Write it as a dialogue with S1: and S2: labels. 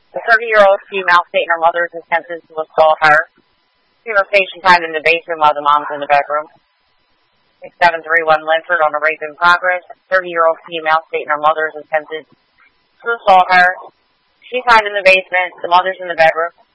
S1: The 30-year-old female stating her mother is attempted to assault her. She was station time in the basement while the mom's in the bedroom. 6731 Linford on a rape in progress. 30-year-old female stating her mother is attempted to assault her. She's hiding in the basement. The mother's in the bedroom.